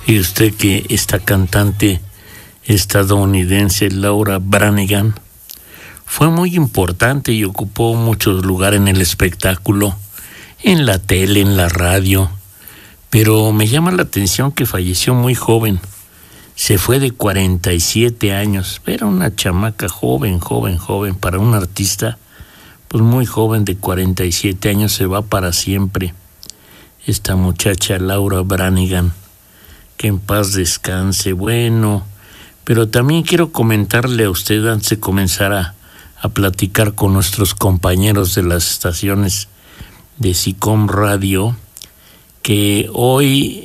Y usted que esta cantante estadounidense Laura Branigan fue muy importante y ocupó muchos lugares en el espectáculo, en la tele, en la radio, pero me llama la atención que falleció muy joven. Se fue de 47 años, era una chamaca joven para un artista, pues muy joven, de 47 años, se va para siempre. Esta muchacha Laura Branigan, que en paz descanse. Bueno, pero también quiero comentarle a usted, antes de comenzar a platicar con nuestros compañeros de las estaciones de SICOM Radio, que hoy,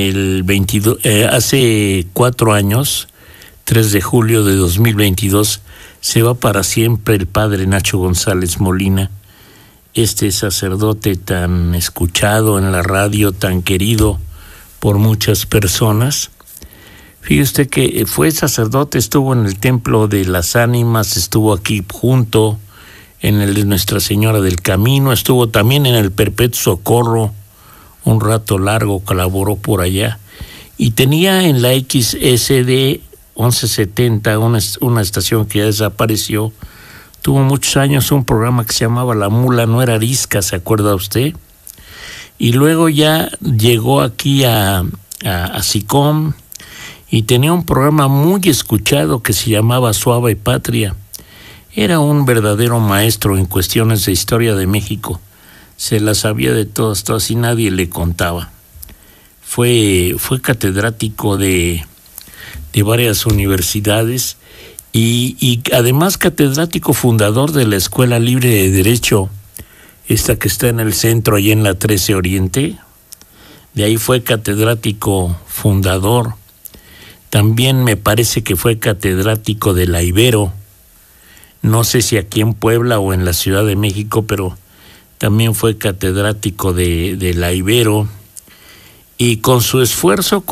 hace 4 años, 3 de julio de 2022, se va para siempre el padre Nacho González Molina, este sacerdote tan escuchado en la radio, tan querido por muchas personas. Fíjese usted que fue sacerdote, estuvo en el Templo de las Ánimas, estuvo aquí junto en el de Nuestra Señora del Camino, estuvo también en el Perpetuo Socorro, un rato largo colaboró por allá, y tenía en la XSD 1170, una estación que ya desapareció, tuvo muchos años un programa que se llamaba La Mula No Era Arisca, ¿se acuerda usted? Y luego ya llegó aquí a SICOM y tenía un programa muy escuchado que se llamaba Suave Patria. Era un verdadero maestro en cuestiones de historia de México. Se la sabía de todas y nadie le contaba. Fue catedrático de varias universidades y además catedrático fundador de la Escuela Libre de Derecho, esta que está en el centro, allí en la 13 Oriente. De ahí fue catedrático fundador. También me parece que fue catedrático de la Ibero. No sé si aquí en Puebla o en la Ciudad de México, pero también fue catedrático de la Ibero. Y con su esfuerzo